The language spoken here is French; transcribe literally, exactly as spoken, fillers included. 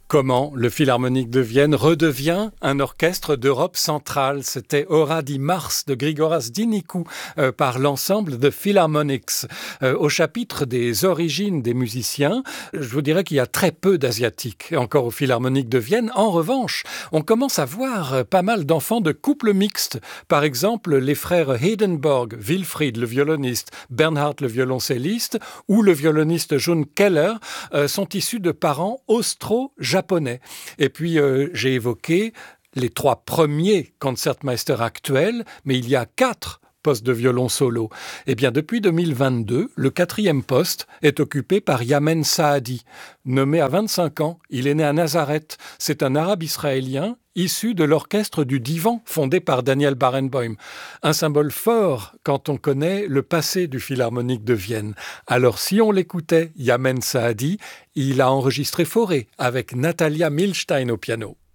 Comment le Philharmonique de Vienne redevient un orchestre d'Europe centrale. C'était Ora di Mars de Grigoras Dinicu euh, par l'ensemble de Philharmonics. Euh, au chapitre des origines des musiciens, je vous dirais qu'il y a très peu d'Asiatiques encore au Philharmonique de Vienne. En revanche, on commence à voir pas mal d'enfants de couples mixtes. Par exemple, les frères Heidenborg, Wilfried le violoniste, Bernhard le violoncelliste ou le violoniste June Keller euh, sont issus de parents austro-japonais. Japonais. Et puis, euh, j'ai évoqué les trois premiers concertmeisters actuels, mais il y a quatre postes de violon solo. Eh bien, depuis deux mille vingt-deux, le quatrième poste est occupé par Yamen Saadi. Nommé à vingt-cinq ans, il est né à Nazareth. C'est un arabe israélien issu de l'orchestre du Divan, fondé par Daniel Barenboim. Un symbole fort quand on connaît le passé du Philharmonique de Vienne. Alors, si on l'écoutait, Yamen Saadi, il a enregistré Fauré avec Natalia Milstein au piano.